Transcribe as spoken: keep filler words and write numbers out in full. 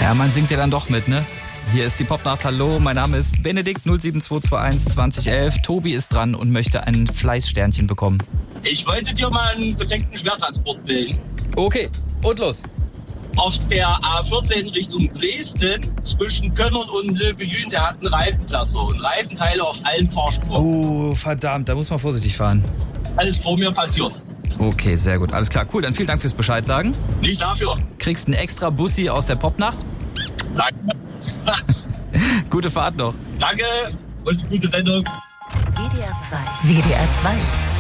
Ja, man singt ja dann doch mit, ne? Hier ist die Popnacht. Hallo, mein Name ist Benedikt null sieben zwei zwei eins zwanzig elf. Tobi ist dran und möchte ein Fleißsternchen bekommen. Ich wollte dir mal einen defekten Schwertransport bilden. Okay, und los. Auf der A vierzehn Richtung Dresden zwischen Könnern und Löbejün, der hat einen Reifenplatzer und Reifenteile auf allen Fahrspuren. Oh, verdammt, da muss man vorsichtig fahren. Alles vor mir passiert. Okay, sehr gut, alles klar. Cool, dann vielen Dank fürs Bescheid sagen. Nicht dafür. Kriegst einen extra Bussi aus der Popnacht. Danke. Gute Fahrt noch. Danke und gute Sendung. W D R zwei. W D R zwei.